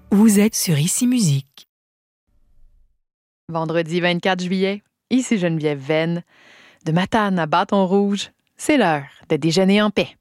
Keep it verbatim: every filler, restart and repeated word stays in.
Vous êtes sur Ici Musique. Vendredi vingt-quatre juillet, ici Geneviève Venn. De Matane à Bâton Rouge, c'est l'heure de déjeuner en paix.